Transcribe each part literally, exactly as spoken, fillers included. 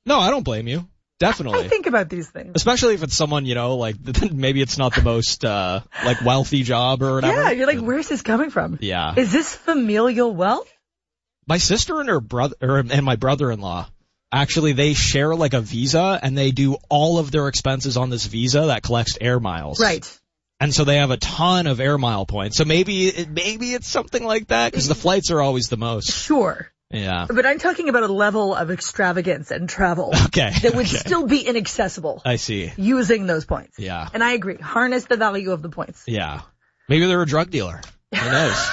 No, I don't blame you. Definitely. I think about these things. Especially if it's someone, you know, like, maybe it's not the most, uh, like, wealthy job or whatever. Yeah, you're like, where's this coming from? Yeah. Is this familial wealth? My sister and her brother, or, and my brother-in-law, actually, they share, like, a Visa, and they do all of their expenses on this Visa that collects air miles. Right. And so they have a ton of air mile points. So maybe, it, maybe it's something like that, because the flights are always the most. Sure. Yeah. But I'm talking about a level of extravagance and travel okay. that would okay. still be inaccessible. I see. Using those points. Yeah. And I agree. Harness the value of the points. Yeah. Maybe they're a drug dealer. Who knows?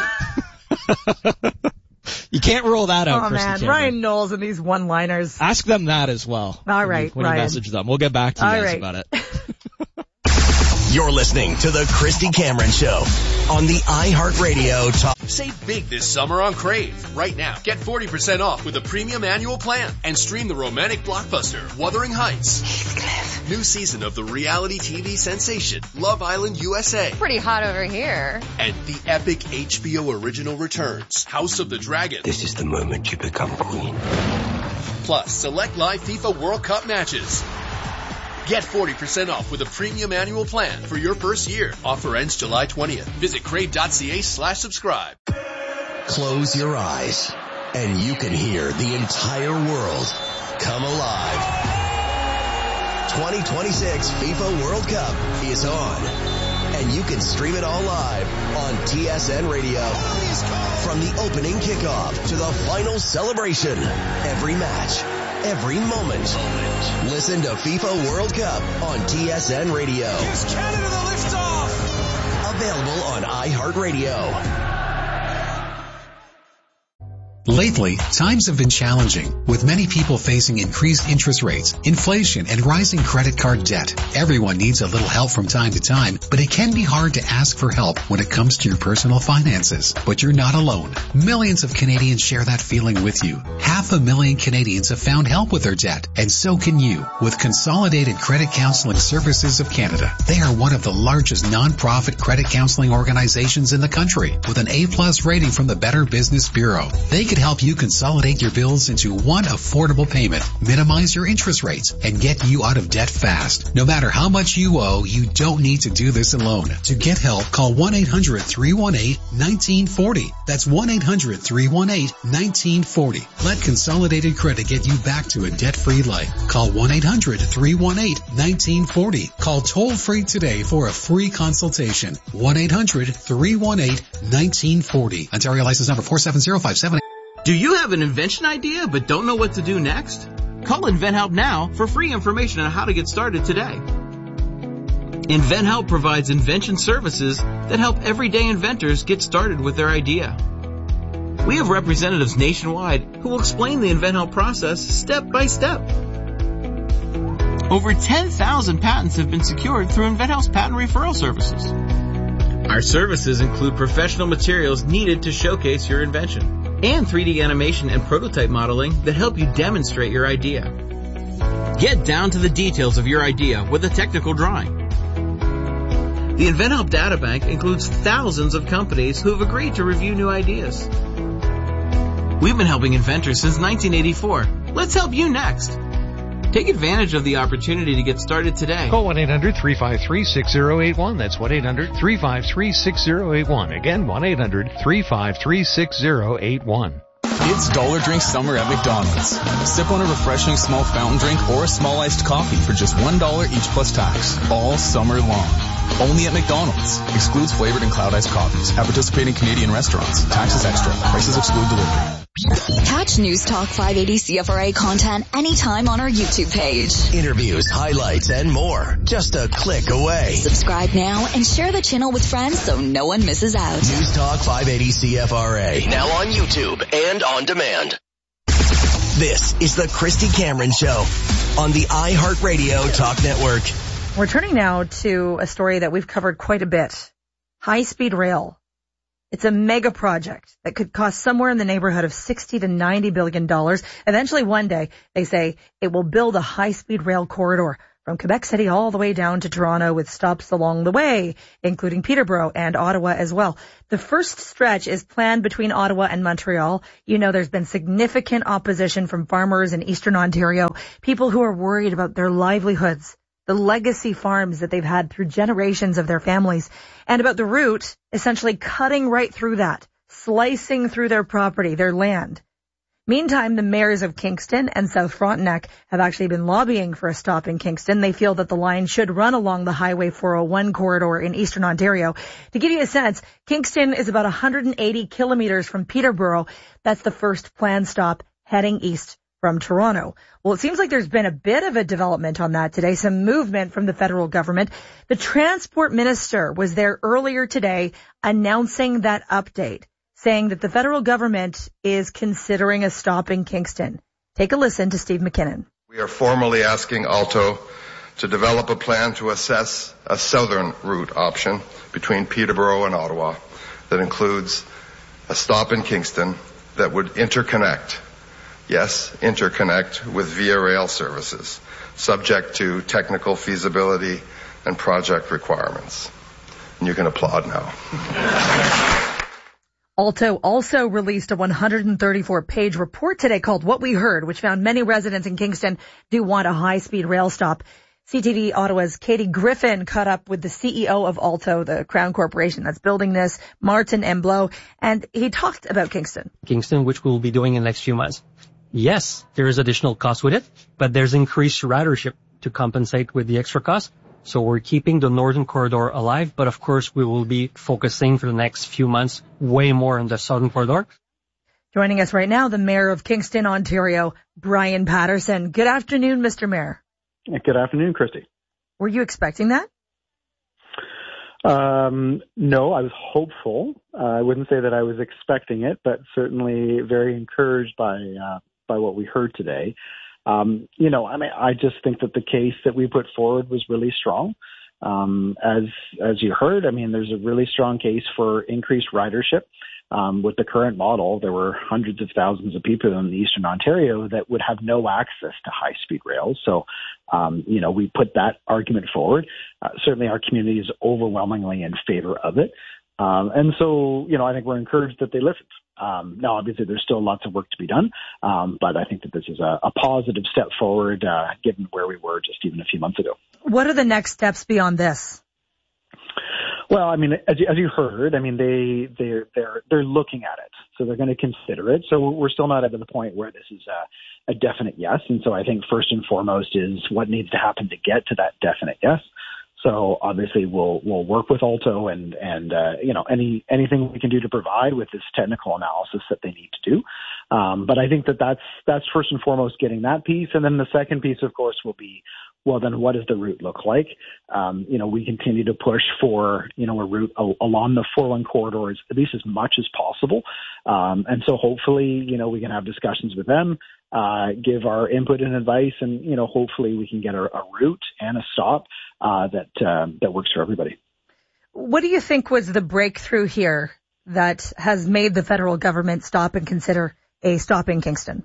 You can't rule that out, Oh, Christy man. Cameron. Ryan Knowles and these one-liners. Ask them that as well. All when right, you, when Ryan. you message them. We'll get back to you All guys right. about it. You're listening to The Christy Cameron Show on the iHeartRadio Top. Save big this summer on Crave. Right now, get forty percent off with a premium annual plan and stream the romantic blockbuster Wuthering Heights. Heathcliff. New season of the reality T V sensation Love Island U S A. Pretty hot over here. And the epic H B O original returns House of the Dragon. This is the moment you become queen. Plus, select live FIFA World Cup matches. Get forty percent off with a premium annual plan for your first year. Offer ends July twentieth. Visit crave.ca slash subscribe. Close your eyes and you can hear the entire world come alive. twenty twenty-six FIFA World Cup is on, and you can stream it all live on T S N Radio. From the opening kickoff to the final celebration, every match, every moment. Listen to FIFA World Cup on T S N Radio. Gives Canada the liftoff. Available on iHeartRadio. Lately, times have been challenging, with many people facing increased interest rates, inflation, and rising credit card debt. Everyone needs a little help from time to time, but it can be hard to ask for help when it comes to your personal finances. But you're not alone. Millions of Canadians share that feeling with you. Half a million Canadians have found help with their debt, and so can you, with Consolidated Credit Counseling Services of Canada. They are one of the largest non-profit credit counseling organizations in the country, with an A-plus rating from the Better Business Bureau. They could help you consolidate your bills into one affordable payment, minimize your interest rates, and get you out of debt fast. No matter how much you owe, you don't need to do this alone. To get help, call one eight hundred three one eight one nine four zero. That's one eight hundred three one eight one nine four zero. Let Consolidated Credit get you back to a debt-free life. Call one eight hundred three one eight one nine four zero. Call toll-free today for a free consultation. one eight hundred three one eight one nine four zero. Ontario license number four seven zero five seven. Do you have an invention idea but don't know what to do next? Call InventHelp now for free information on how to get started today. InventHelp provides invention services that help everyday inventors get started with their idea. We have representatives nationwide who will explain the InventHelp process step by step. Over ten thousand patents have been secured through InventHelp's patent referral services. Our services include professional materials needed to showcase your invention, and three D animation and prototype modeling that help you demonstrate your idea. Get down to the details of your idea with a technical drawing. The InventHelp Databank includes thousands of companies who have agreed to review new ideas. We've been helping inventors since nineteen eighty-four. Let's help you next. Take advantage of the opportunity to get started today. Call one eight hundred three five three six zero eight one. That's one eight hundred three five three six zero eight one. Again, one eight hundred three five three six zero eight one. It's Dollar Drink Summer at McDonald's. Sip on a refreshing small fountain drink or a small iced coffee for just one dollar each plus tax. All summer long. Only at McDonald's. Excludes flavored and cloud iced coffees. At participating Canadian restaurants. Taxes extra. Prices exclude delivery. Catch News Talk five eighty C F R A content anytime on our YouTube page. Interviews, highlights, and more. Just a click away. Subscribe now and share the channel with friends so no one misses out. News Talk five eighty C F R A. Now on YouTube and on demand. This is the Christy Cameron Show on the iHeartRadio Talk Network. We're turning now to a story that we've covered quite a bit. High-speed rail. It's a mega project that could cost somewhere in the neighborhood of sixty to ninety billion dollars. Eventually, one day, they say it will build a high-speed rail corridor from Quebec City all the way down to Toronto with stops along the way, including Peterborough and Ottawa as well. The first stretch is planned between Ottawa and Montreal. You know, there's been significant opposition from farmers in Eastern Ontario, people who are worried about their livelihoods, the legacy farms that they've had through generations of their families, and about the route essentially cutting right through that, slicing through their property, their land. Meantime, the mayors of Kingston and South Frontenac have actually been lobbying for a stop in Kingston. They feel that the line should run along the Highway four oh one corridor in Eastern Ontario. To give you a sense, Kingston is about one hundred eighty kilometers from Peterborough. That's the first planned stop heading east from Toronto. Well, it seems like there's been a bit of a development on that today, some movement from the federal government. The transport minister was there earlier today announcing that update, saying that the federal government is considering a stop in Kingston. Take a listen to Steve McKinnon. We are formally asking Alto to develop a plan to assess a southern route option between Peterborough and Ottawa that includes a stop in Kingston that would interconnect, yes, interconnect with Via Rail services, subject to technical feasibility and project requirements. And you can applaud now. Alto also released a one hundred thirty-four page report today called What We Heard, which found many residents in Kingston do want a high-speed rail stop. C T V Ottawa's Katie Griffin caught up with the C E O of Alto, the Crown Corporation that's building this, Martin Embleau, and he talked about Kingston. Kingston, which we'll be doing in the next few months. Yes, there is additional cost with it, but there's increased ridership to compensate with the extra cost. So we're keeping the northern corridor alive, but of course we will be focusing for the next few months way more on the southern corridor. Joining us right now, the Mayor of Kingston, Ontario, Brian Patterson. Good afternoon, Mister Mayor. Good afternoon, Christy. Were you expecting that? Um, no, I was hopeful. Uh, I wouldn't say that I was expecting it, but certainly very encouraged by uh, by what we heard today. Um, you know, I mean, I just think that the case that we put forward was really strong. Um, as, as you heard, I mean, there's a really strong case for increased ridership. Um, with the current model, there were hundreds of thousands of people in Eastern Ontario that would have no access to high-speed rail. So, um, you know, we put that argument forward. Uh, certainly our community is overwhelmingly in favor of it. Um, and so, you know, I think we're encouraged that they listened. Um, now, obviously, there's still lots of work to be done, um, but I think that this is a, a positive step forward, uh, given where we were just even a few months ago. What are the next steps beyond this? Well, I mean, as you, as you heard, I mean, they they're they're they're looking at it, so they're going to consider it. So we're still not at the point where this is a, a definite yes. And so I think first and foremost is what needs to happen to get to that definite yes. So obviously we'll we'll work with Alto and and uh, you know any anything we can do to provide with this technical analysis that they need to do. Um, but I think that that's that's first and foremost getting that piece, and then the second piece, of course, will be, well, then what does the route look like? Um, you know, we continue to push for, you know, a route a- along the four oh one corridors, at least as much as possible. Um, and so hopefully, you know, we can have discussions with them, uh, give our input and advice, and, you know, hopefully we can get a, a route and a stop, uh, that, uh, that works for everybody. What do you think was the breakthrough here that has made the federal government stop and consider a stop in Kingston?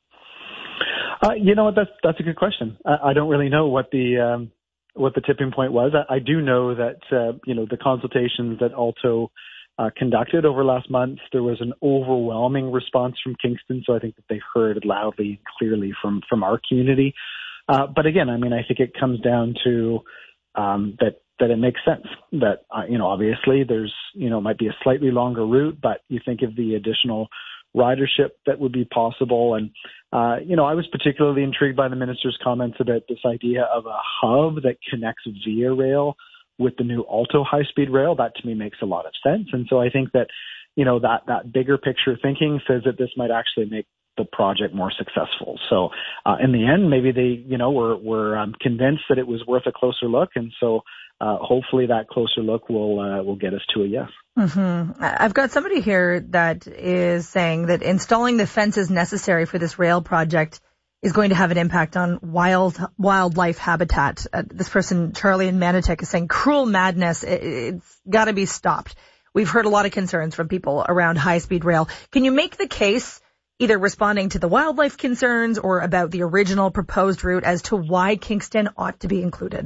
Uh, you know what? That's that's a good question. I, I don't really know what the um, what the tipping point was. I, I do know that uh, you know the consultations that Alto uh, conducted over last month, there was an overwhelming response from Kingston. So I think that they heard it loudly and clearly from from our community. Uh, but again, I mean, I think it comes down to um, that that it makes sense. That uh, you know, obviously, there's you know might be a slightly longer route, but you think of the additional ridership that would be possible. And, uh, you know, I was particularly intrigued by the minister's comments about this idea of a hub that connects Via Rail with the new Alto high-speed rail. That to me makes a lot of sense. And so I think that, you know, that, that bigger picture thinking says that this might actually make the project more successful. So, uh, in the end, maybe they, you know, were, were um, convinced that it was worth a closer look. And so, uh, hopefully that closer look will, uh, will get us to a yes. Mm-hmm. I've got somebody here that is saying that installing the fences necessary for this rail project is going to have an impact on wild wildlife habitat. Uh, this person, Charlie in Manotick, is saying cruel madness. It, it's got to be stopped. We've heard a lot of concerns from people around high-speed rail. Can you make the case either responding to the wildlife concerns or about the original proposed route as to why Kingston ought to be included?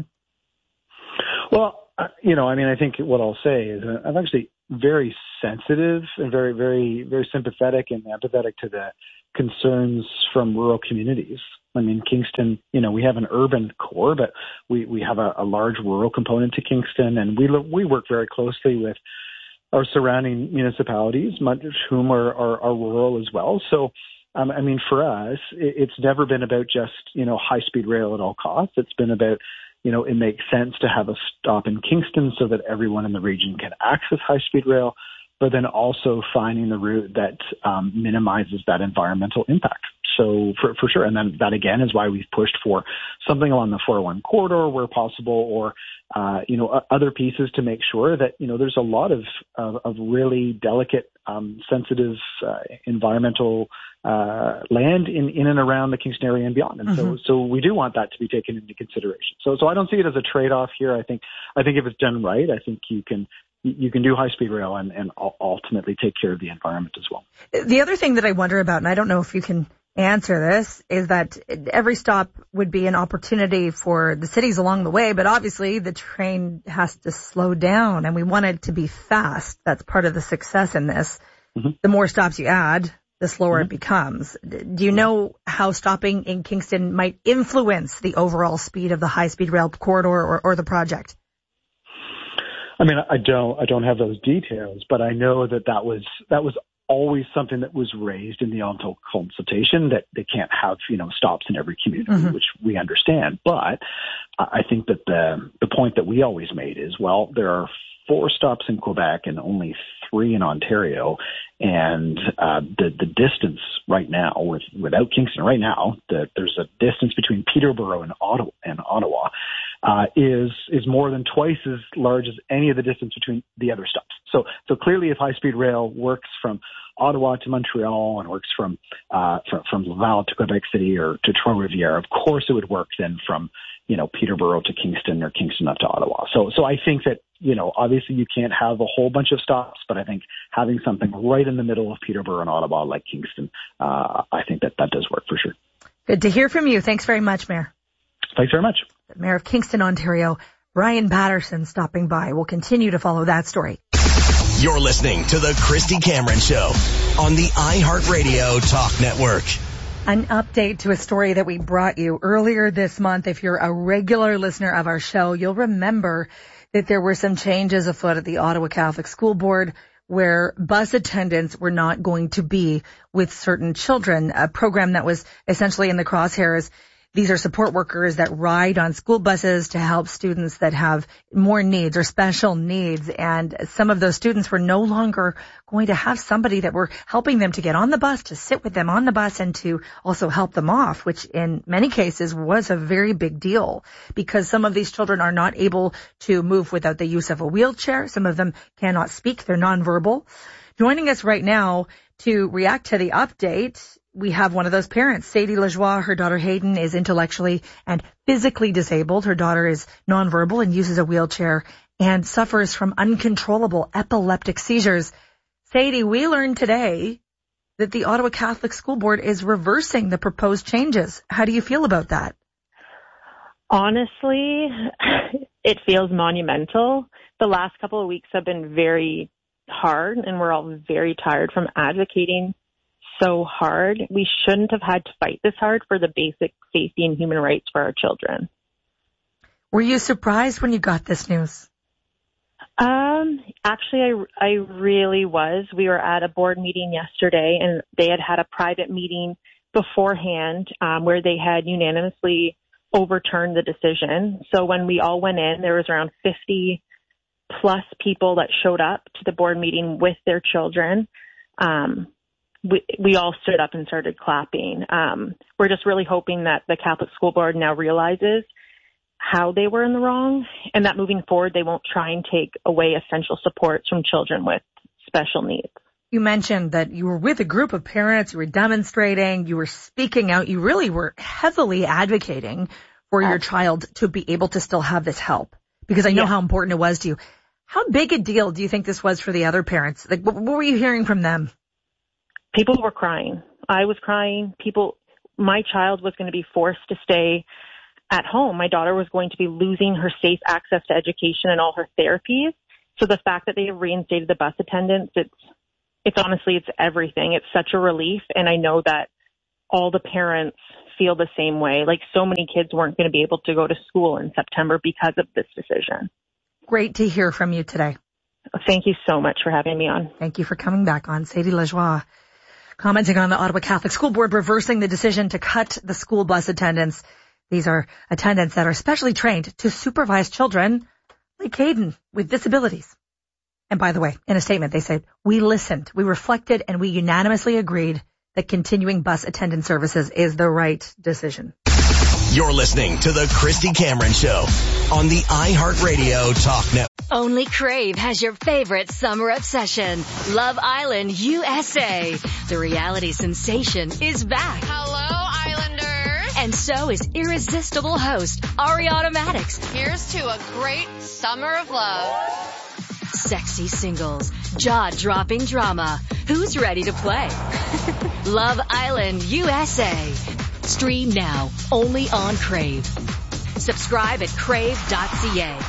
Well, uh, you know, I mean, I think what I'll say is uh, I'm actually very sensitive and very, very, very sympathetic and empathetic to the concerns from rural communities. I mean, Kingston, you know, we have an urban core, but we, we have a, a large rural component to Kingston, and we we work very closely with our surrounding municipalities, much of whom are, are, are rural as well. So, um, I mean, for us, it, it's never been about just, you know, high-speed rail at all costs. It's been about, you know, it makes sense to have a stop in Kingston so that everyone in the region can access high-speed rail, but then also finding the route that um, minimizes that environmental impact. So for, for sure. And then that, again, is why we've pushed for something along the four oh one corridor where possible, or, uh, you know, other pieces to make sure that, you know, there's a lot of, of, of really delicate, um, sensitive uh, environmental uh, land in, in and around the Kingston area and beyond. And mm-hmm. so, so we do want that to be taken into consideration. So, so I don't see it as a trade-off here. I think, I think if it's done right, I think you can, you can do high-speed rail and, and ultimately take care of the environment as well. The other thing that I wonder about, and I don't know if you can answer this, is that every stop would be an opportunity for the cities along the way, but obviously the train has to slow down, and we want it to be fast. That's part of the success in this. Mm-hmm. The more stops you add, the slower mm-hmm. it becomes. Do you know how stopping in Kingston might influence the overall speed of the high-speed rail corridor or, or the project? I mean, I don't, I don't have those details, but I know that that was, that was always something that was raised in the Alto consultation, that they can't have, you know, stops in every community, mm-hmm. which we understand. But I think that the, the point that we always made is, well, there are four stops in Quebec and only three in Ontario. And uh, the the distance right now, with without Kingston right now, the, there's a distance between Peterborough and Ottawa, and Ottawa uh, is is more than twice as large as any of the distance between the other stops. So so clearly, if high speed rail works from Ottawa to Montreal and works from uh, from, from Laval to Quebec City or to Trois-Rivières, of course it would work then from, you know, Peterborough to Kingston or Kingston up to Ottawa. So so I think that, you know, obviously you can't have a whole bunch of stops, but I think having something right in the middle of Peterborough and Ottawa like Kingston, uh, I think that that does work for sure. Good to hear from you. Thanks very much, Mayor. Thanks very much. The Mayor of Kingston, Ontario, Brian Patterson, stopping by. We'll continue to follow that story. You're listening to the Christy Cameron Show on the iHeartRadio Talk Network. An update to a story that we brought you earlier this month. If you're a regular listener of our show, you'll remember that there were some changes afoot at the Ottawa Catholic School Board where bus attendants were not going to be with certain children, a program that was essentially in the crosshairs. These are support workers that ride on school buses to help students that have more needs or special needs. And some of those students were no longer going to have somebody that were helping them to get on the bus, to sit with them on the bus, and to also help them off, which in many cases was a very big deal because some of these children are not able to move without the use of a wheelchair. Some of them cannot speak. They're nonverbal. Joining us right now to react to the update, we have one of those parents, Sadie Lajoie. Her daughter Hayden is intellectually and physically disabled. Her daughter is nonverbal and uses a wheelchair and suffers from uncontrollable epileptic seizures. Sadie, we learned today that the Ottawa Catholic School Board is reversing the proposed changes. How do you feel about that? Honestly, it feels monumental. The last couple of weeks have been very hard, and we're all very tired from advocating so hard. We shouldn't have had to fight this hard for the basic safety and human rights for our children. Were you surprised when you got this news? Um, actually, I, I really was. We were at a board meeting yesterday, and they had had a private meeting beforehand um, where they had unanimously overturned the decision. So when we all went in, there was around fifty plus people that showed up to the board meeting with their children. Um, We, we all stood up and started clapping. Um, we're just really hoping that the Catholic School Board now realizes how they were in the wrong, and that moving forward they won't try and take away essential supports from children with special needs. You mentioned that you were with a group of parents, you were demonstrating, you were speaking out, you really were heavily advocating for your child to be able to still have this help, because I know yeah. how important it was to you. How big a deal do you think this was for the other parents? Like, what were you hearing from them? People were crying. I was crying. People, my child was going to be forced to stay at home. My daughter was going to be losing her safe access to education and all her therapies. So the fact that they have reinstated the bus attendants, it's, it's honestly, it's everything. It's such a relief. And I know that all the parents feel the same way. Like, so many kids weren't going to be able to go to school in September because of this decision. Great to hear from you today. Thank you so much for having me on. Thank you for coming back on. Sadie Lajoie commenting on the Ottawa Catholic School Board reversing the decision to cut the school bus attendants. These are attendants that are specially trained to supervise children like Caden with disabilities. And by the way, in a statement, they said, we listened, we reflected, and we unanimously agreed that continuing bus attendant services is the right decision. You're listening to the Christy Cameron Show on the iHeartRadio Talk Network. Only Crave has your favorite summer obsession, Love Island U S A. The reality sensation is back. Hello, Islanders. And so is irresistible host Ariana Maddox. Here's to a great summer of love. Sexy singles, jaw-dropping drama. Who's ready to play? Love Island U S A. Stream now, only on Crave. Subscribe at crave dot c a.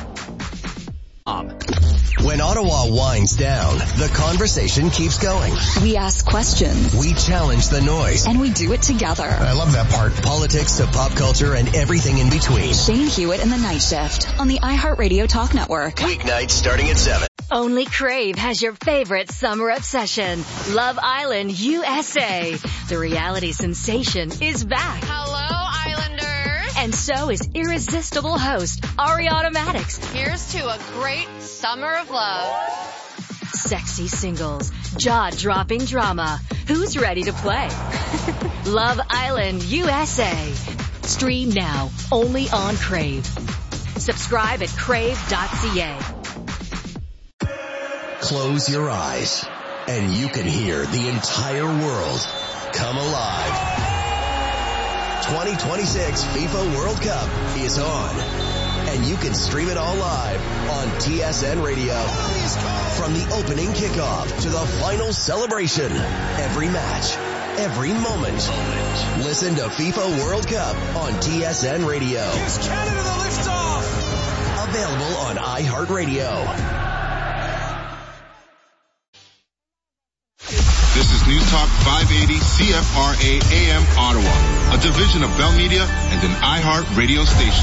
When Ottawa winds down, the conversation keeps going. We ask questions. We challenge the noise. And we do it together. I love that part. Politics to pop culture and everything in between. Shane Hewitt in the Night Shift on the iHeartRadio Talk Network. Weeknights starting at seven. Only Crave has your favorite summer obsession, Love Island U S A. The reality sensation is back. Hello, Islanders. And so is irresistible host Ariana Maddox. Here's to a great summer of love. Sexy singles, jaw-dropping drama. Who's ready to play? Love Island U S A. Stream now, only on Crave. Subscribe at crave dot c a. Close your eyes and you can hear the entire world come alive. twenty twenty-six FIFA World Cup is on, and you can stream it all live on T S N Radio. From the opening kickoff to the final celebration, every match, every moment. Listen to FIFA World Cup on T S N Radio. Here's Canada the liftoff. Available on iHeartRadio. This is News Talk five eighty C F R A A M Ottawa, a division of Bell Media and an iHeart radio station.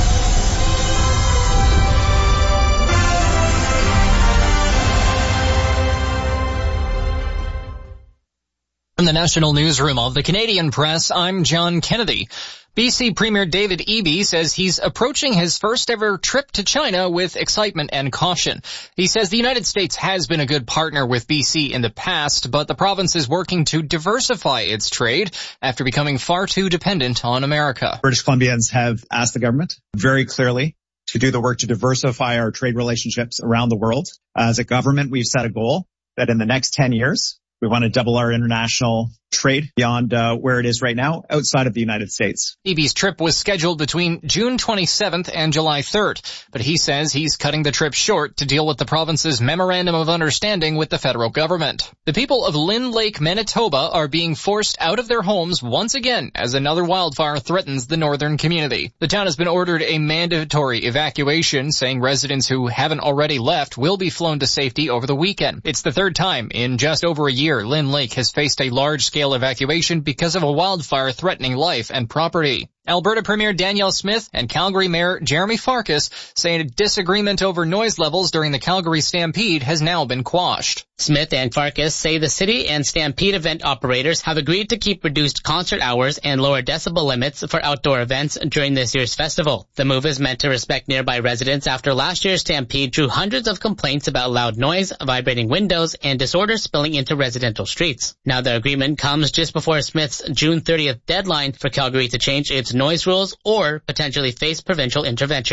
From the National Newsroom of the Canadian Press, I'm John Kennedy. B C Premier David Eby says he's approaching his first ever trip to China with excitement and caution. He says the United States has been a good partner with B C in the past, but the province is working to diversify its trade after becoming far too dependent on America. British Columbians have asked the government very clearly to do the work to diversify our trade relationships around the world. As a government, we've set a goal that in the next ten years, we want to double our international trade beyond uh, where it is right now outside of the United States. Eby's trip was scheduled between June twenty-seventh and July third, but he says he's cutting the trip short to deal with the province's memorandum of understanding with the federal government. The people of Lynn Lake, Manitoba are being forced out of their homes once again as another wildfire threatens the northern community. The town has been ordered a mandatory evacuation, saying residents who haven't already left will be flown to safety over the weekend. It's the third time in just over a year Lynn Lake has faced a large-scale evacuation because of a wildfire threatening life and property. Alberta Premier Danielle Smith and Calgary Mayor Jeremy Farkas say a disagreement over noise levels during the Calgary Stampede has now been quashed. Smith and Farkas say the city and Stampede event operators have agreed to keep reduced concert hours and lower decibel limits for outdoor events during this year's festival. The move is meant to respect nearby residents after last year's Stampede drew hundreds of complaints about loud noise, vibrating windows, and disorders spilling into residential streets. Now the agreement comes just before Smith's June thirtieth deadline for Calgary to change its noise rules or potentially face provincial intervention.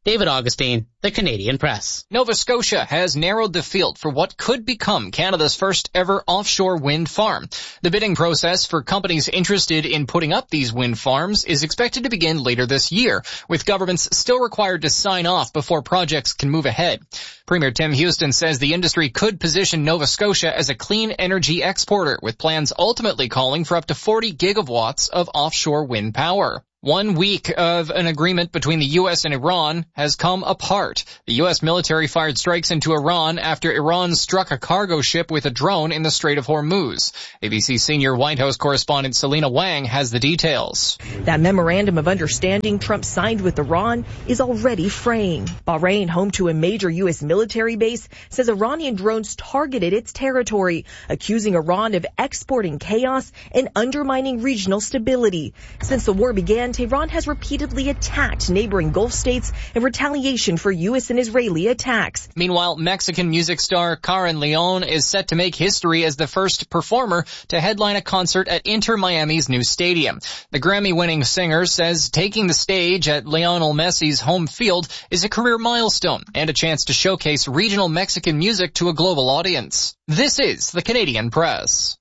David Augustine, The Canadian Press. Nova Scotia has narrowed the field for what could become Canada's first ever offshore wind farm. The bidding process for companies interested in putting up these wind farms is expected to begin later this year, with governments still required to sign off before projects can move ahead. Premier Tim Houston says the industry could position Nova Scotia as a clean energy exporter, with plans ultimately calling for up to forty gigawatts of offshore wind power. One week of an agreement between the U S and Iran has come apart. The U S military fired strikes into Iran after Iran struck a cargo ship with a drone in the Strait of Hormuz. A B C senior White House correspondent Selena Wang has the details. That memorandum of understanding Trump signed with Iran is already fraying. Bahrain, home to a major U S military base, says Iranian drones targeted its territory, accusing Iran of exporting chaos and undermining regional stability. Since the war began, Tehran has repeatedly attacked neighboring Gulf states in retaliation for U S and Israeli attacks. Meanwhile, Mexican music star Karen Leon is set to make history as the first performer to headline a concert at Inter Miami's new stadium. The Grammy-winning singer says taking the stage at Lionel Messi's home field is a career milestone and a chance to showcase regional Mexican music to a global audience. This is the Canadian Press.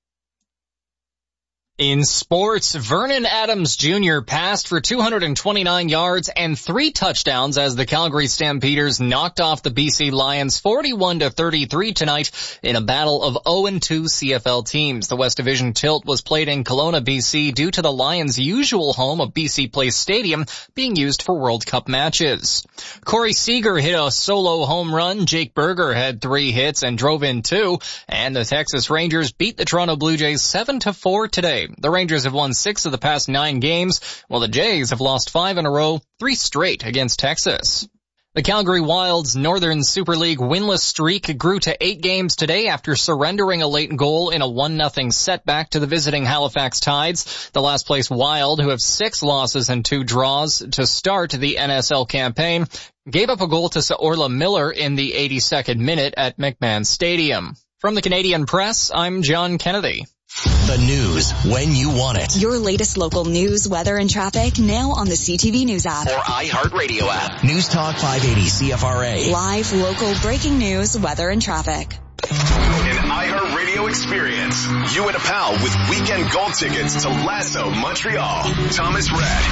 In sports, Vernon Adams Junior passed for two hundred twenty-nine yards and three touchdowns as the Calgary Stampeders knocked off the B C Lions forty-one to thirty-three tonight in a battle of oh and two C F L teams. The West Division tilt was played in Kelowna, B C due to the Lions' usual home of B C Place Stadium being used for World Cup matches. Corey Seager hit a solo home run. Jake Berger had three hits and drove in two. And the Texas Rangers beat the Toronto Blue Jays seven to four today. The Rangers have won six of the past nine games, while the Jays have lost five in a row, three straight against Texas. The Calgary Wild's Northern Super League winless streak grew to eight games today after surrendering a late goal in a one nothing setback to the visiting Halifax Tides. The last place Wild, who have six losses and two draws to start the N S L campaign, gave up a goal to Saorla Miller in the eighty-second minute at McMahon Stadium. From the Canadian Press, I'm John Kennedy. The news when you want it. Your latest local news, weather, and traffic now on the C T V News app. Or iHeartRadio app. News Talk five eighty C F R A. Live, local, breaking news, weather, and traffic. An iHeartRadio experience. You and a pal with weekend gold tickets to Lasso Montreal. Thomas Rhett.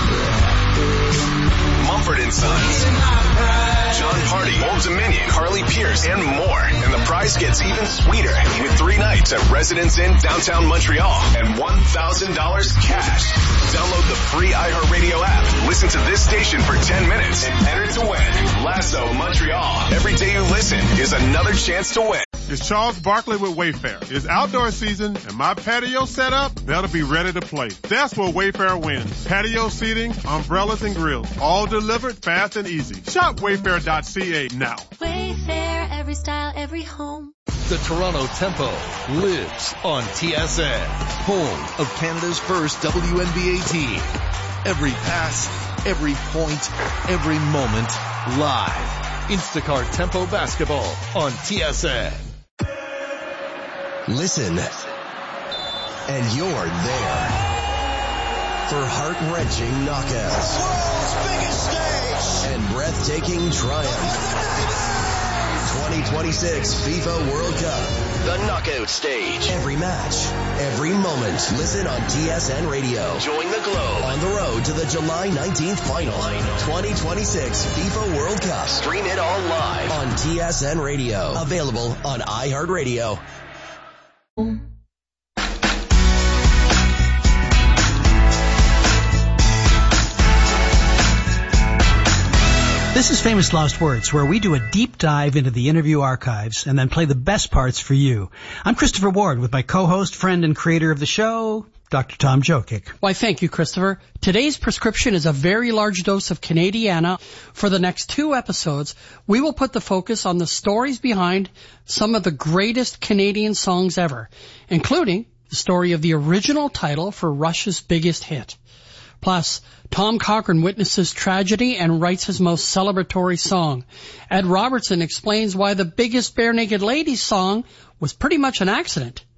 Mumford and Sons. John Hardy, Old Dominion, Harley Pierce, and more. And the prize gets even sweeter with three nights at Residence Inn downtown Montreal and one thousand dollars cash. Download the free iHeartRadio app. Listen to this station for ten minutes and enter to win. Lasso Montreal. Every day you listen is another chance to win. It's Charles Barkley with Wayfair. It's outdoor season and my patio set up, that'll be ready to play. That's where Wayfair wins. Patio seating, umbrellas, and grills. All delivered fast and easy. Shop wayfair dot c a now. Wayfair, every style, every home. The Toronto Tempo lives on T S N, home of Canada's first W N B A team. Every pass, every point, every moment, live. Instacart Tempo Basketball on T S N. Listen, and you're there for heart-wrenching knockouts, world's biggest stage, and breathtaking triumph. twenty twenty-six FIFA World Cup, the knockout stage. Every match, every moment. Listen on T S N Radio. Join the Globe on the road to the July nineteenth final. twenty twenty-six FIFA World Cup. Stream it all live on T S N Radio. Available on iHeartRadio. This is Famous Lost Words, where we do a deep dive into the interview archives and then play the best parts for you. I'm Christopher Ward with my co-host, friend, and creator of the show, Doctor Tom Jokic. Why, thank you, Christopher. Today's prescription is a very large dose of Canadiana. For the next two episodes, we will put the focus on the stories behind some of the greatest Canadian songs ever, including the story of the original title for Rush's biggest hit. Plus, Tom Cochrane witnesses tragedy and writes his most celebratory song. Ed Robertson explains why the biggest Bare Naked Ladies song was pretty much an accident.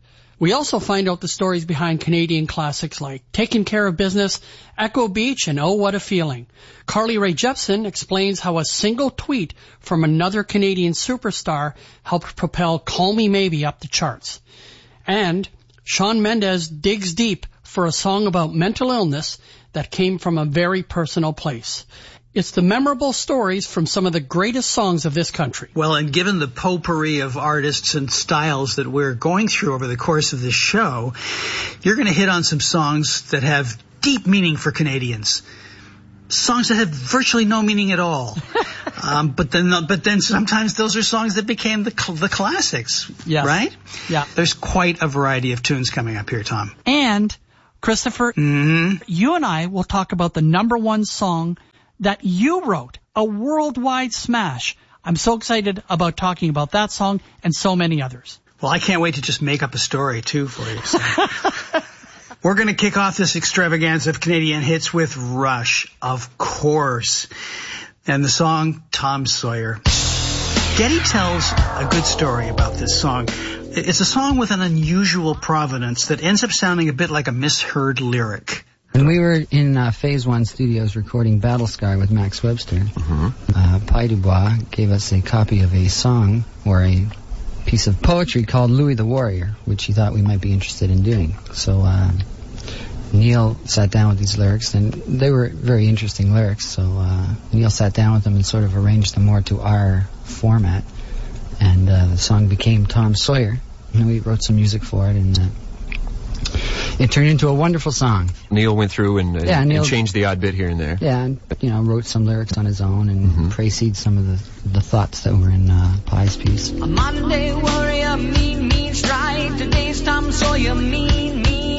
We also find out the stories behind Canadian classics like Taking Care of Business, Echo Beach, and Oh What a Feeling. Carly Rae Jepsen explains how a single tweet from another Canadian superstar helped propel Call Me Maybe up the charts. And Shawn Mendes digs deep for a song about mental illness that came from a very personal place. It's the memorable stories from some of the greatest songs of this country. Well, and given the potpourri of artists and styles that we're going through over the course of this show, you're going to hit on some songs that have deep meaning for Canadians. Songs that have virtually no meaning at all. um, but then, but then sometimes those are songs that became the cl- the classics, yes. right? Yeah. There's quite a variety of tunes coming up here, Tom. And, Christopher, mm-hmm. you and I will talk about the number one song that you wrote, a worldwide smash. I'm so excited about talking about that song and so many others. Well, I can't wait to just make up a story, too, for you. So. We're going to kick off this extravaganza of Canadian hits with Rush, of course, and the song Tom Sawyer. Getty tells a good story about this song. It's a song with an unusual provenance that ends up sounding a bit like a misheard lyric. When we were in uh, Phase One Studios recording Battle Scar with Max Webster, mm-hmm. uh, Pi Dubois gave us a copy of a song or a piece of poetry called Louis the Warrior, which he thought we might be interested in doing. So uh, Neil sat down with these lyrics, and they were very interesting lyrics. So uh, Neil sat down with them and sort of arranged them more to our format, and uh, the song became Tom Sawyer. And we wrote some music for it, and uh, it turned into a wonderful song. Neil went through and, uh, yeah, Neil, and changed the odd bit here and there. Yeah, and, you know, wrote some lyrics on his own and mm-hmm. preceded some of the, the thoughts that were in uh, Pi's piece. A Monday warrior, mean, mean strike. Today's Tom Sawyer, mean, mean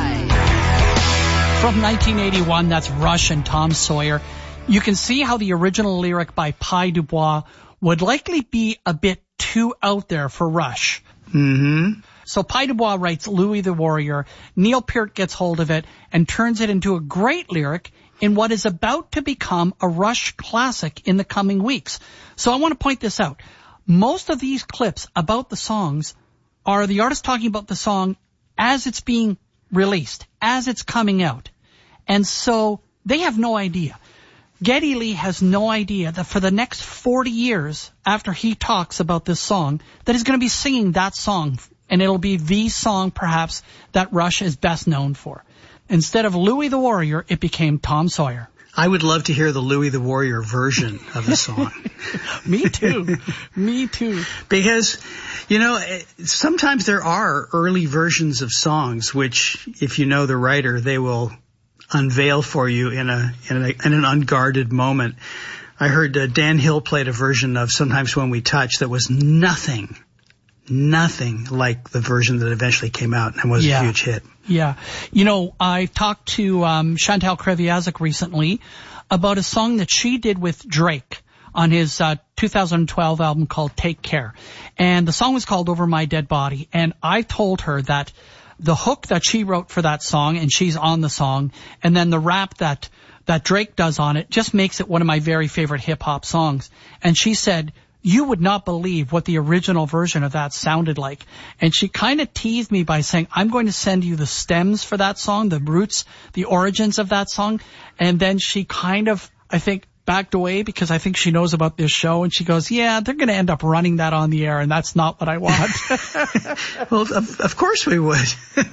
pride. From nineteen eighty-one, that's Rush and Tom Sawyer. You can see how the original lyric by Pi Dubois would likely be a bit too out there for Rush. Mm-hmm. So Pi Dubois writes Louis the Warrior. Neil Peart gets hold of it and turns it into a great lyric in what is about to become a Rush classic in the coming weeks. So I want to point this out. Most of these clips about the songs are the artist talking about the song as it's being released, as it's coming out. And so they have no idea. Geddy Lee has no idea that for the next forty years after he talks about this song, that he's going to be singing that song. And it'll be the song, perhaps, that Rush is best known for. Instead of Louis the Warrior, it became Tom Sawyer. I would love to hear the Louis the Warrior version of the song. Me too. Me too. Because, you know, sometimes there are early versions of songs which, if you know the writer, they will unveil for you in a in, a, in an unguarded moment. I heard uh, Dan Hill played a version of Sometimes When We Touch that was nothing. Nothing like the version that eventually came out and was yeah. a huge hit. Yeah. You know, I talked to um, Chantal Kreviazuk recently about a song that she did with Drake on his uh, two thousand twelve album called Take Care. And the song was called Over My Dead Body. And I told her that the hook that she wrote for that song, and she's on the song, and then the rap that, that Drake does on it just makes it one of my very favorite hip-hop songs. And she said, you would not believe what the original version of that sounded like. And she kind of teased me by saying, I'm going to send you the stems for that song, the roots, the origins of that song. And then she kind of, I think, backed away because I think she knows about this show. And she goes, yeah, they're going to end up running that on the air, and that's not what I want. Well, of, of course we would.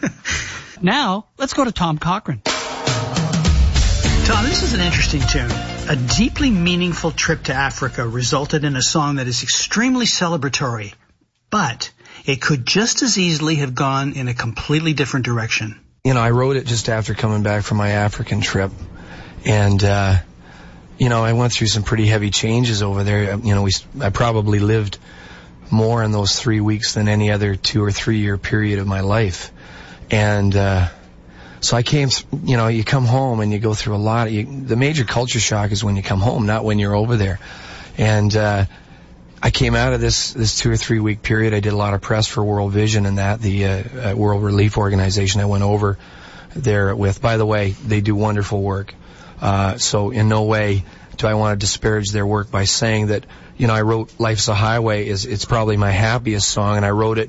Now, let's go to Tom Cochrane. Tom, this is an interesting tune. A deeply meaningful trip to Africa resulted in a song that is extremely celebratory, but it could just as easily have gone in a completely different direction. You know, I wrote it just after coming back from my African trip, and, uh, you know, I went through some pretty heavy changes over there. You know, we, I probably lived more in those three weeks than any other two or three year period of my life. And, uh, So I came, you know, you come home and you go through a lot. Of, you, the major culture shock is when you come home, not when you're over there. And uh, I came out of this this two or three week period. I did a lot of press for World Vision and that, the uh, uh, World Relief Organization I went over there with. By the way, they do wonderful work. Uh, so in no way do I want to disparage their work by saying that, you know, I wrote Life's a Highway. Is It's probably my happiest song, and I wrote it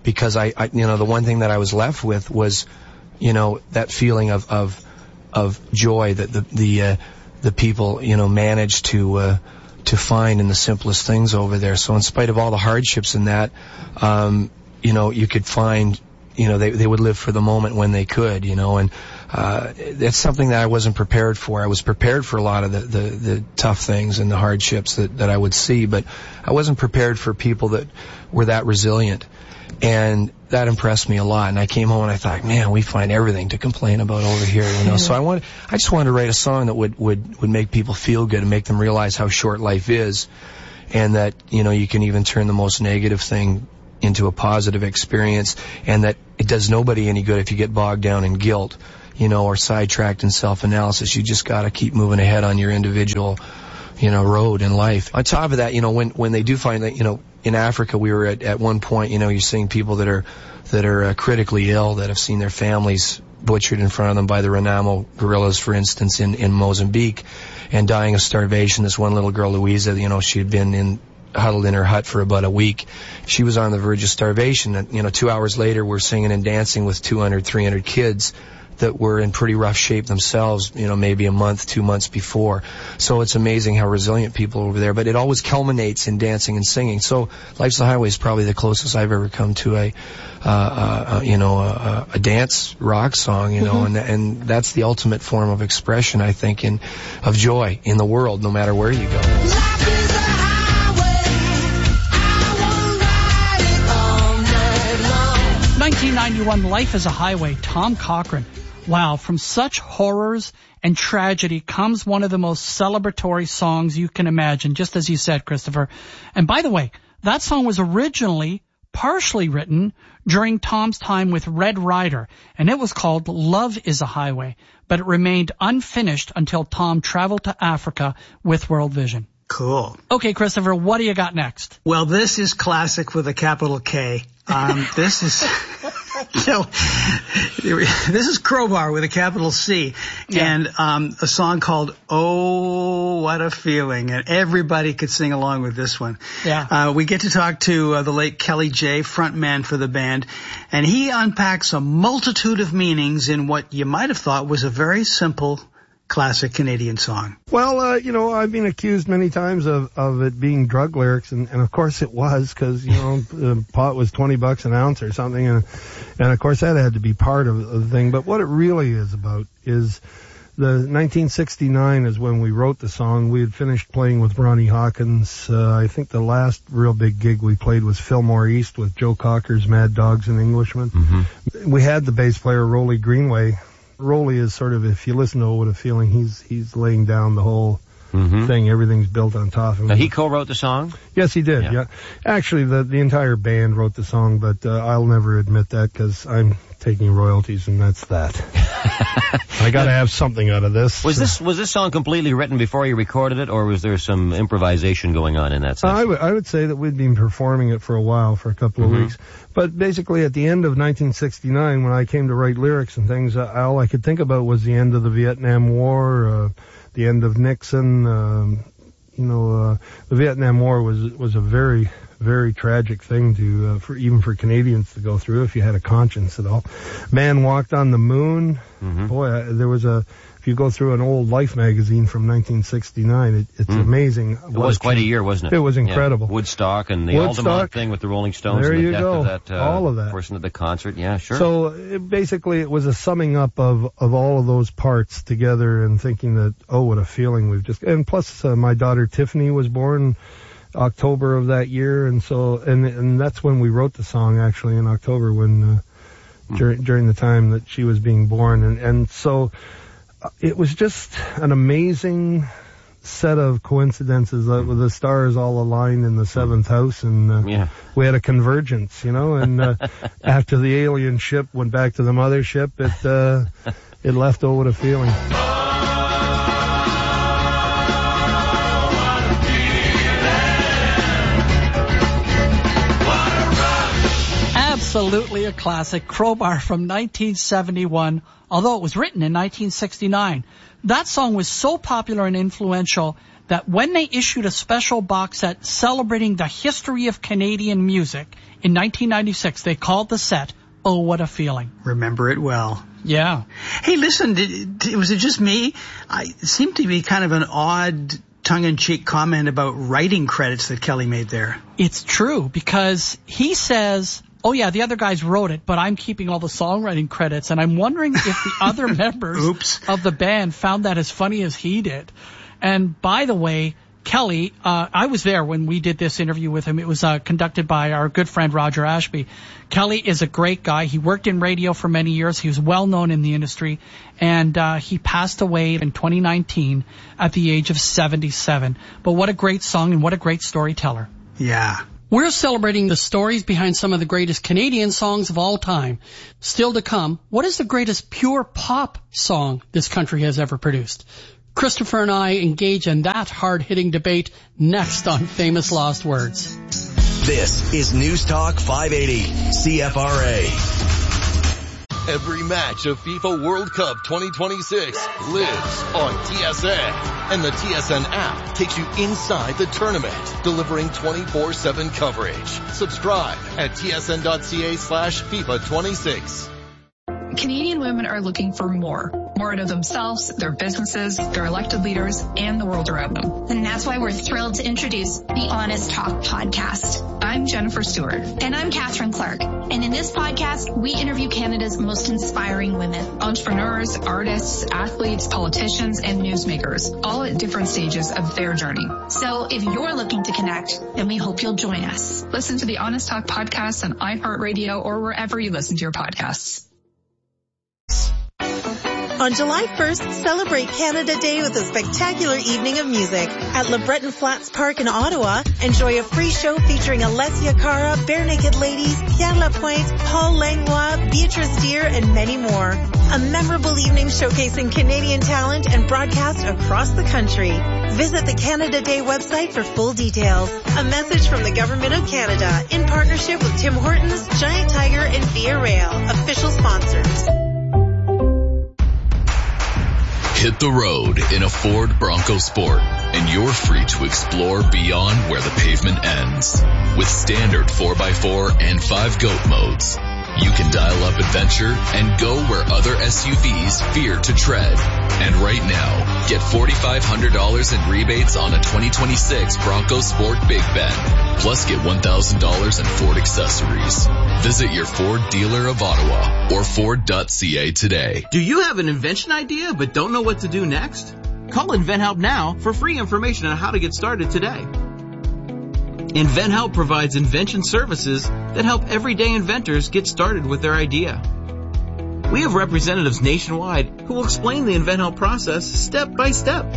because I, I, you know, the one thing that I was left with was, you know, that feeling of of of joy that the the uh, the people, you know, managed to uh, to find in the simplest things over there. So in spite of all the hardships in that, um, you know, you could find, you know, they they would live for the moment when they could, you know, and uh, that's something that I wasn't prepared for. I was prepared for a lot of the, the, the tough things and the hardships that, that I would see, but I wasn't prepared for people that were that resilient. And that impressed me a lot. And I came home and I thought, man, we find everything to complain about over here, you know. So I want, I just wanted to write a song that would, would, would make people feel good and make them realize how short life is, and that, you know, you can even turn the most negative thing into a positive experience, and that it does nobody any good if you get bogged down in guilt, you know, or sidetracked in self-analysis. You just got to keep moving ahead on your individual, you know, road in life. On top of that, you know, when when they do find that, you know, in Africa, we were at at one point, you know, you're seeing people that are that are uh, critically ill, that have seen their families butchered in front of them by the Renamo guerrillas, for instance, in in Mozambique, and dying of starvation. This one little girl, Louisa, you know, she had been in huddled in her hut for about a week. She was on the verge of starvation. And, you know, two hours later, we're singing and dancing with two hundred, three hundred kids that were in pretty rough shape themselves, you know, maybe a month, two months before. So it's amazing how resilient people over there. But it always culminates in dancing and singing. So Life's a Highway is probably the closest I've ever come to a, uh, uh, you know, a, a dance rock song, you know, mm-hmm. and and that's the ultimate form of expression, I think, in of joy in the world, no matter where you go. nineteen ninety-one, Life is a Highway, Tom Cochrane. Wow, from such horrors and tragedy comes one of the most celebratory songs you can imagine, just as you said, Christopher. And by the way, that song was originally partially written during Tom's time with Red Rider, and it was called Love is a Highway, but it remained unfinished until Tom traveled to Africa with World Vision. Cool. Okay, Christopher, what do you got next? Well, this is classic with a capital K. Um, this is, you know, this is Crowbar with a capital C, yeah. and um, a song called "Oh, What a Feeling," and everybody could sing along with this one. Yeah. Uh, we get to talk to uh, the late Kelly J, frontman for the band, and he unpacks a multitude of meanings in what you might have thought was a very simple classic Canadian song. Well, uh, you know, I've been accused many times of, of it being drug lyrics, and, and of course it was, because, you know, the pot was twenty bucks an ounce or something, and and of course that had to be part of the thing. But what it really is about is the nineteen sixty-nine is when we wrote the song. We had finished playing with Ronnie Hawkins. Uh, I think the last real big gig we played was Fillmore East with Joe Cocker's Mad Dogs and Englishmen. Mm-hmm. We had the bass player Rolly Greenway. Rolly is sort of, if you listen to What a Feeling, he's he's laying down the whole mm-hmm. thing. Everything's built on top of him. Now, he co-wrote the song? Yes, he did, yeah. yeah. Actually, the the entire band wrote the song, but uh, I'll never admit that because I'm taking royalties, and that's that. I got to have something out of this. Was this was this song completely written before you recorded it, or was there some improvisation going on in that sense? I, w- I would say that we'd been performing it for a while, for a couple of mm-hmm. weeks. But basically, at the end of nineteen sixty-nine, when I came to write lyrics and things, uh, all I could think about was the end of the Vietnam War, uh, the end of Nixon. Um, you know, uh, the Vietnam War was was a very, very tragic thing to, uh, for even for Canadians to go through, if you had a conscience at all. Man walked on the moon. Mm-hmm. Boy, I, there was a. If you go through an old Life magazine from nineteen sixty-nine, it, it's mm. amazing. It was quite a year, wasn't it? It was incredible. Yeah. Woodstock and the Woodstock, Altamont thing with the Rolling Stones. There and the you death go. Of that, uh, all of that. Person at the concert. Yeah, sure. So it, basically, it was a summing up of of all of those parts together, and thinking that, oh, what a feeling we've just. And plus, uh, my daughter Tiffany was born October of that year, and so and and that's when we wrote the song, actually, in October, when uh, mm. during during the time that she was being born, and and so. It was just an amazing set of coincidences that with the stars all aligned in the seventh house, and uh, yeah. we had a convergence, you know, and uh, after the alien ship went back to the mothership, it uh, it left Oh What a Feeling. Absolutely a classic. Crowbar from nineteen seventy-one, although it was written in nineteen sixty-nine. That song was so popular and influential that when they issued a special box set celebrating the history of Canadian music in nineteen ninety-six, they called the set Oh, What a Feeling. Remember it well. Yeah. Hey, listen, did, did, was it just me? I, it seemed to be kind of an odd tongue-in-cheek comment about writing credits that Kelly made there. It's true, because he says, oh yeah, the other guys wrote it, but I'm keeping all the songwriting credits, and I'm wondering if the other members Oops. of the band found that as funny as he did. And by the way, Kelly, uh, I was there when we did this interview with him. It was uh, conducted by our good friend Roger Ashby. Kelly is a great guy. He worked in radio for many years. He was well known in the industry, and uh, he passed away in twenty nineteen at the age of seventy-seven. But what a great song and what a great storyteller. Yeah. We're celebrating the stories behind some of the greatest Canadian songs of all time. Still to come, what is the greatest pure pop song this country has ever produced? Christopher and I engage in that hard-hitting debate next on Famous Lost Words. This is News Talk five eighty C F R A. Every match of FIFA World Cup twenty twenty-six lives on T S N. And the T S N app takes you inside the tournament, delivering twenty-four seven coverage. Subscribe at tsn.ca slash FIFA 26. Canadian women are looking for more. More out of themselves, their businesses, their elected leaders, and the world around them. And that's why we're thrilled to introduce the Honest Talk podcast. I'm Jennifer Stewart. And I'm Catherine Clark. And in this podcast, we interview Canada's most inspiring women. Entrepreneurs, artists, athletes, politicians, and newsmakers, all at different stages of their journey. So if you're looking to connect, then we hope you'll join us. Listen to the Honest Talk podcast on iHeartRadio or wherever you listen to your podcasts. On July first, celebrate Canada Day with a spectacular evening of music. At Le Breton Flats Park in Ottawa, enjoy a free show featuring Alessia Cara, Bare Naked Ladies, Pierre Lapointe, Paul Langlois, Beatrice Deer, and many more. A memorable evening showcasing Canadian talent and broadcast across the country. Visit the Canada Day website for full details. A message from the Government of Canada in partnership with Tim Hortons, Giant Tiger, and Via Rail, official sponsors. Hit the road in a Ford Bronco Sport, and you're free to explore beyond where the pavement ends. With standard four by four and five GOAT modes, you can dial up adventure and go where other S U Vs fear to tread. And right now, get four thousand five hundred dollars in rebates on a twenty twenty-six Bronco Sport Big Bend. Plus get one thousand dollars in Ford accessories. Visit your Ford dealer of Ottawa or Ford dot C A today. Do you have an invention idea but don't know what to do next? Call InventHelp now for free information on how to get started today. InventHelp provides invention services that help everyday inventors get started with their idea. We have representatives nationwide who will explain the InventHelp process step by step.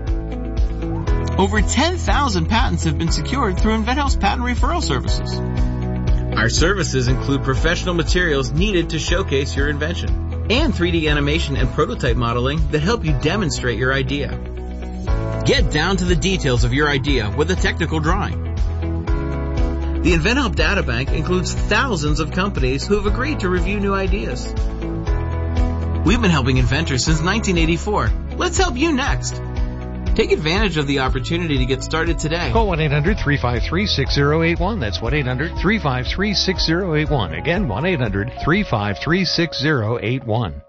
Over ten thousand patents have been secured through InventHelp's patent referral services. Our services include professional materials needed to showcase your invention and three D animation and prototype modeling that help you demonstrate your idea. Get down to the details of your idea with a technical drawing. The InventHelp Databank includes thousands of companies who have agreed to review new ideas. We've been helping inventors since nineteen eighty-four. Let's help you next. Take advantage of the opportunity to get started today. Call one eight hundred three five three six zero eight one. That's one eight hundred three five three six zero eight one. Again, one eight hundred three five three six zero eight one.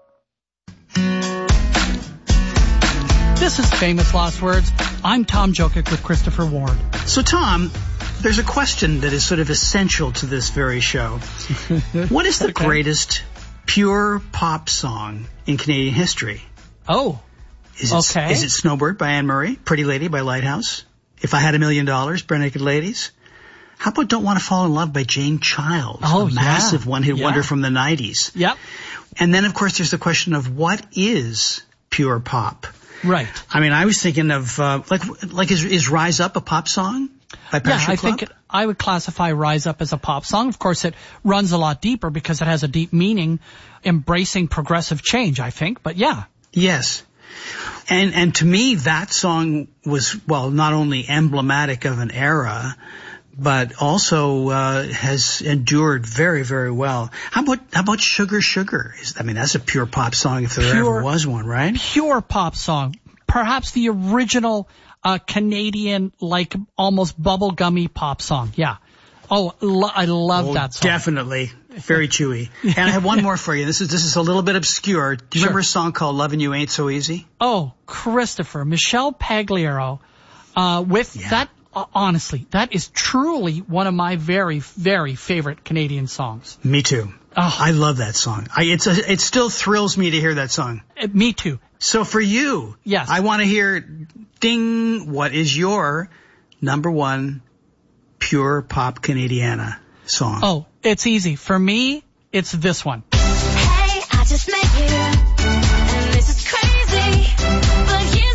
This is Famous Lost Words. I'm Tom Jokic with Christopher Ward. So, Tom, there's a question that is sort of essential to this very show. What is the okay. greatest pure pop song in Canadian history? Oh, is it, okay. Is it Snowbird by Anne Murray? Pretty Lady by Lighthouse? If I Had a Million Dollars, Bare Naked Ladies? How about Don't Want to Fall in Love by Jane Childs? Oh, a massive yeah. one-hit yeah. wonder from the nineties. Yep. And then, of course, there's the question of what is pure pop? Right. I mean, I was thinking of, uh, like, like is, is Rise Up a pop song? By yeah, I Club? think it, I would classify Rise Up as a pop song. Of course, it runs a lot deeper because it has a deep meaning, embracing progressive change, I think. But yeah. Yes. And, and to me, that song was, well, not only emblematic of an era, but also uh, has endured very, very well. How about how about Sugar Sugar? Is, I mean, that's a pure pop song if there Pure- ever was one, right? Pure pop song. Perhaps the original uh, Canadian, like almost bubblegummy pop song. Yeah. Oh, lo- I love Oh, that song. Definitely. Very chewy. And I have one more for you. This is this is a little bit obscure. Do you Sure. remember a song called Lovin' You Ain't So Easy? Oh, Christopher, Michelle Pagliaro, uh, with that, uh, honestly, that is truly one of my very, very favorite Canadian songs. Me too. Oh. I love that song. I, it's a, it still thrills me to hear that song. Uh, me too. So for you, yes, I want to hear, ding, what is your number one pure pop Canadiana song? Oh, it's easy. For me, it's this one. Hey, I just met you, and this is crazy, but here's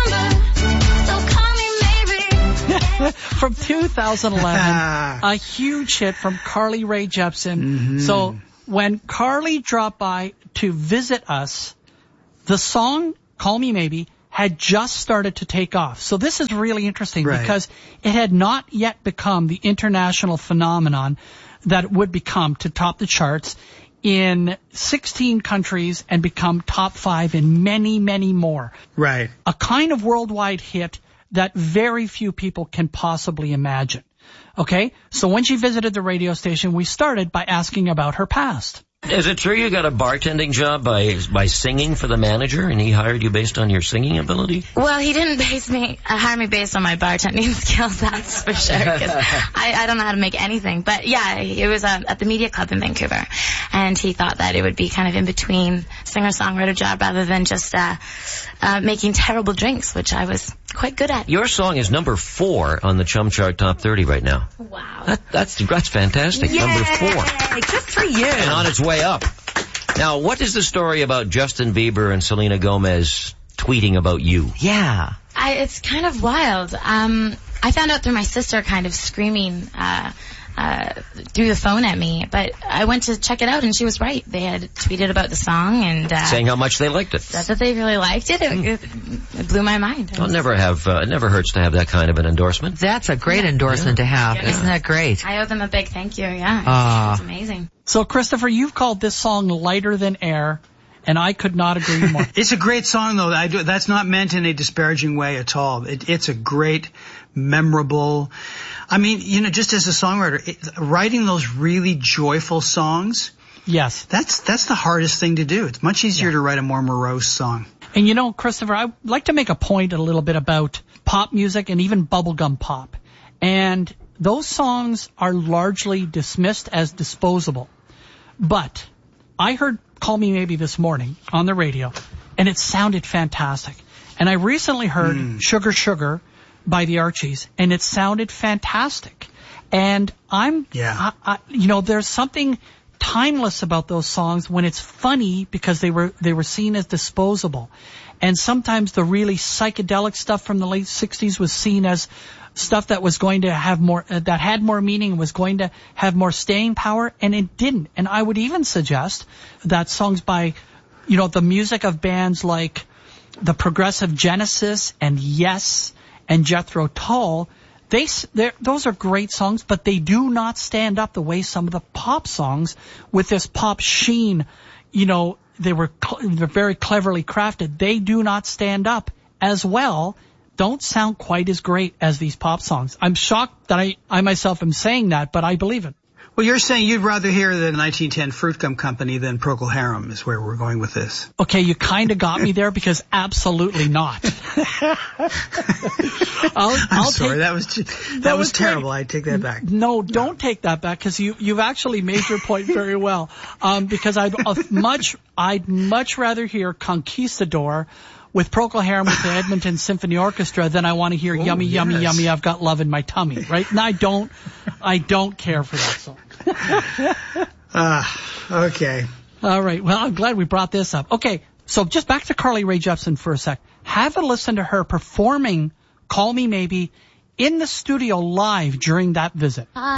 my number, so call me maybe. From two thousand eleven, a huge hit from Carly Rae Jepsen. Mm-hmm. So when Carly dropped by to visit us, the song Call Me Maybe had just started to take off. So this is really interesting Right. because it had not yet become the international phenomenon that it would become to top the charts in sixteen countries and become top five in many, many more. Right. A kind of worldwide hit that very few people can possibly imagine. Okay? So when she visited the radio station, we started by asking about her past. Is it true you got a bartending job by by singing for the manager, and he hired you based on your singing ability? Well, he didn't base me, uh, hire me based on my bartending skills, that's for sure, 'cause I, I don't know how to make anything. But yeah, it was uh, at the Media Club in Vancouver, and he thought that it would be kind of in between singer-songwriter job rather than just uh, uh, making terrible drinks, which I was quite good at. Your song is number four on the Chum Chart Top thirty right now. Wow. That, that's that's fantastic. Yay! Number four. Good for you. And on its way up. Now, what is the story about Justin Bieber and Selena Gomez tweeting about you? Yeah. I, it's kind of wild. Um, I found out through my sister kind of screaming uh, uh, through the phone at me, but I went to check it out and she was right. They had tweeted about the song and uh, Saying how much they liked it. that, that they really liked it. It, Mm. it, it blew my mind. Well, never have, uh, it never hurts to have that kind of an endorsement. That's a great endorsement to have. Yeah. Isn't that great? I owe them a big thank you. Yeah, it's, Ah. it's amazing. So, Christopher, you've called this song Lighter Than Air, and I could not agree more. It's a great song, though. I do, that's not meant in a disparaging way at all. It, it's a great, memorable. I mean, you know, just as a songwriter, it, writing those really joyful songs. Yes. That's that's the hardest thing to do. It's much easier to write a more morose song. And you know, Christopher, I'd like to make a point a little bit about pop music and even bubblegum pop. And those songs are largely dismissed as disposable. But I heard Call Me Maybe this morning on the radio, and it sounded fantastic. And I recently heard mm. Sugar Sugar by the Archies, and it sounded fantastic. And I'm, yeah. I, I, you know, there's something timeless about those songs when it's funny because they were they were seen as disposable. And sometimes the really psychedelic stuff from the late sixties was seen as stuff that was going to have more, uh, that had more meaning, was going to have more staying power, and it didn't. And I would even suggest that songs by, you know, the music of bands like the Progressive Genesis and Yes and Jethro Tull, they, those are great songs, but they do not stand up the way some of the pop songs with this pop sheen, you know, they were cl- they're very cleverly crafted. They do not stand up as well, don't sound quite as great as these pop songs. I'm shocked that I, I myself am saying that, but I believe it. Well, you're saying you'd rather hear the nineteen ten Fruit Gum Company than Procol Harum is where we're going with this. Okay, you kind of got me there because absolutely not. I'll, I'm I'll sorry, take, that was that, that was, was terrible. I take that back. No, don't take that back because you you've actually made your point very well. Um, because I'd uh, much I'd much rather hear Conquistador with Procol Harum with the Edmonton Symphony Orchestra than I want to hear oh, Yummy, yes. Yummy, Yummy, I've Got Love in My Tummy, right? And I don't, I don't care for that song. Ah, uh, okay. All right. Well, I'm glad we brought this up. Okay. So just back to Carly Rae Jepsen for a sec. Have a listen to her performing Call Me Maybe in the studio live during that visit. I